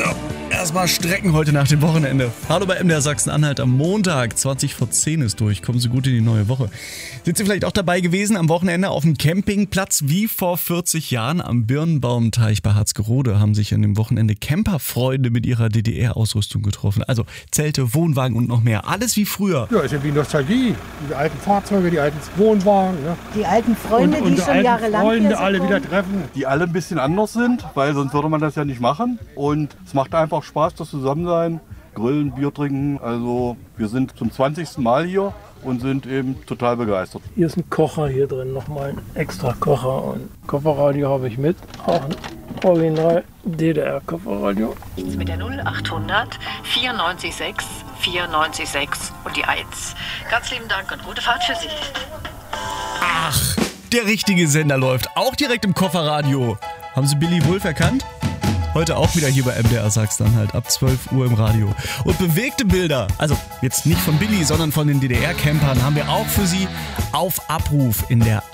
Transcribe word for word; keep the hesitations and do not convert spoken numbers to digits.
So, erstmal strecken heute nach dem Wochenende. Hallo bei M D R Sachsen-Anhalt am Montag, zwanzig vor zehn ist durch. Kommen Sie gut in die neue Woche. Sind Sie vielleicht auch dabei gewesen am Wochenende auf dem Campingplatz wie vor vierzig Jahren am Birnbaumteich bei Harzgerode? Haben sich an dem Wochenende Camperfreunde mit ihrer D D R-Ausrüstung getroffen. Also Zelte, Wohnwagen und noch mehr. Alles wie früher. Ja, ist ja wie Nostalgie. Die alten Fahrzeuge, die alten Wohnwagen. Ja. Die alten Freunde, und, und die schon jahrelang Freunde hier so alle kommen. wieder treffen. Die alle ein bisschen anders sind, weil sonst würde man das ja nicht machen. Und es macht einfach Spaß, das Zusammensein, grillen, Bier trinken. Also wir sind zum zwanzigsten Mal hier und sind eben total begeistert. Hier ist ein Kocher hier drin, nochmal ein extra Kocher und Kofferradio habe ich mit. Auch ein Original D D R-Kofferradio. Mit der null achthundert vierundneunzig sechs vierundneunzig sechs und die eins. Ganz lieben Dank und gute Fahrt für Sie. Ach, der richtige Sender läuft auch direkt im Kofferradio. Haben Sie Billy Wulff erkannt? Heute auch wieder hier bei M D R Sachsen-Anhalt ab zwölf Uhr im Radio. Und bewegte Bilder, also jetzt nicht von Billy, sondern von den D D R-Campern, haben wir auch für Sie auf Abruf in der